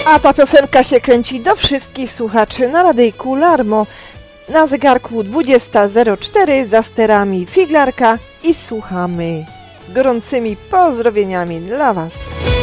A ta piosenka się kręci do wszystkich słuchaczy na radyjku Larmo. Na zegarku 20:04 za sterami Figlarka i słuchamy z gorącymi pozdrowieniami dla Was.